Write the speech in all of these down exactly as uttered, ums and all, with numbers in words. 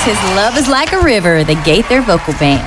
his Love is Like a River, the Gaither Vocal Band.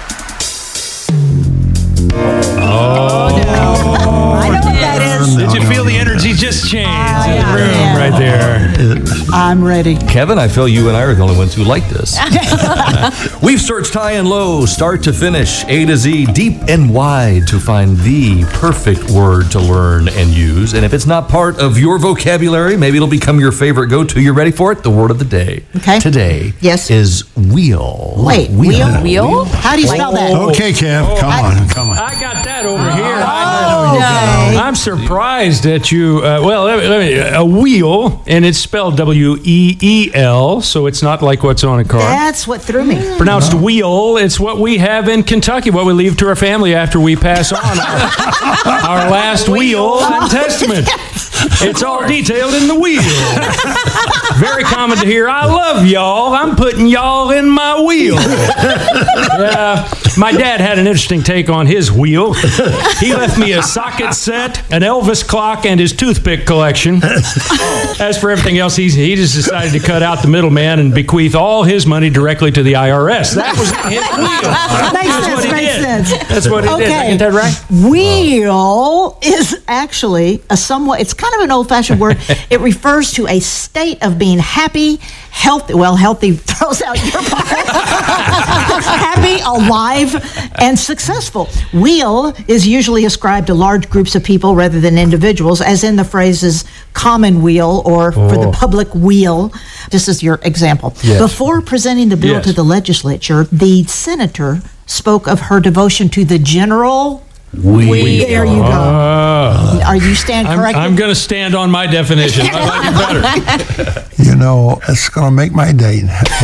Oh, no. I know what that is. Did you feel the energy just change uh, in the yeah, room yeah. right there? I'm ready. Kevin, I feel you and I are the only ones who like this. We've searched high and low, start to finish, A to Z, deep and wide to find the perfect word to learn and use. And if it's not part of your vocabulary, maybe it'll become your favorite go-to. You ready for it? The word of the day. Okay. Today Yes. is wheel. Wait, wheel? Wheel? How do you spell that? Okay, Kev, come on, come on. I got that over here. Oh, okay. I'm surprised that you, uh, well, let me, let me, a wheel, and it's spelled W E E L, so it's not like what's on a car. That's what threw me. Pronounced wheel, it's what we have in Kentucky, what we leave to our family after we pass on our, our last wheel and testament. It's all detailed in the wheel. Very common to hear, I love y'all, I'm putting y'all in my wheel. Yeah, my dad had an interesting take on his wheel. He left me a socket set, an Elvis clock, and his toothpick collection. As for everything else, he's, he just decided to cut out the middleman and bequeath all his money directly to the I R S. That was his wheel. Makes That's what sense, he makes did. sense. That's what he did. Did I Okay. get that right? Wheel is actually a somewhat, it's kind of an old-fashioned word. It refers to a state of being happy, healthy, well, healthy throws out your part. Happy, alive, and successful. Wheel is usually ascribed to large groups of people rather than individuals, as in the phrases common weal or for the Oh. public weal. This is your example. Yes. Before presenting the bill Yes. to the legislature, the senator spoke of her devotion to the general. Wheel. There you go. Oh. Are you stand I'm, corrected? I'm going to stand on my definition. I like it better. You know, it's going to make my day.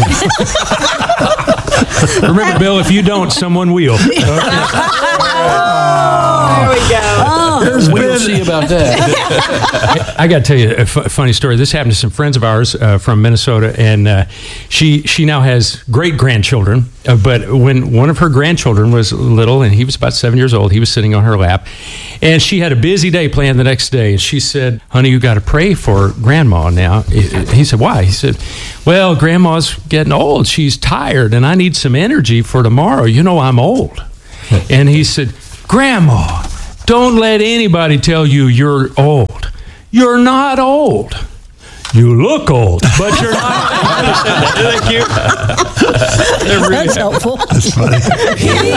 Remember, Bill, if you don't, someone will. There we go. We'll see about that. I got to tell you a f- funny story. This happened to some friends of ours uh, from Minnesota, and uh, she she now has great grandchildren. Uh, but when one of her grandchildren was little, and he was about seven years old, he was sitting on her lap, and she had a busy day planned the next day. And she said, "Honey, you got to pray for Grandma now." He, he said, "Why?" He said, "Well, Grandma's getting old. She's tired, and I need some energy for tomorrow. You know, I'm old." And he said, "Grandma, don't let anybody tell you you're old. You're not old. You look old, but you're not." Isn't that cute? That's helpful. That's funny.